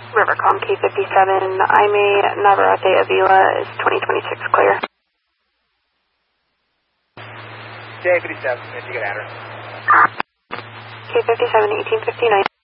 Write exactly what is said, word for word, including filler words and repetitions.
Rivercom K fifty-seven, I M E Navarrete Avila is twenty twenty-six clear. K fifty-seven, if you could add her. K fifty-seven, eighteen fifty-nine.